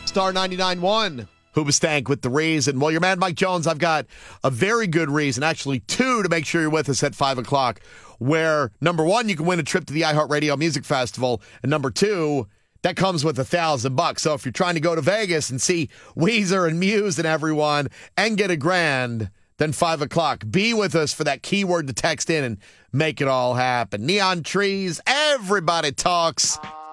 Star 99.1. Hoobastank with the reason. Well, your man Mike Jones, I've got a very good reason, actually two, to make sure you're with us at 5 o'clock, where, number one, you can win a trip to the iHeartRadio Music Festival, and number two, that comes with $1,000. So if you're trying to go to Vegas and see Weezer and Muse and everyone and get $1,000, then 5 o'clock. Be with us for that keyword to text in and make it all happen. Neon trees, everybody talks.